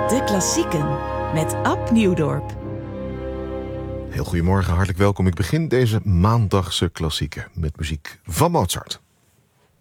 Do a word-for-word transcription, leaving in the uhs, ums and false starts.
De Klassieken met Ab Nieuwdorp. Heel goedemorgen, hartelijk welkom. Ik begin deze maandagse klassieken met muziek van Mozart.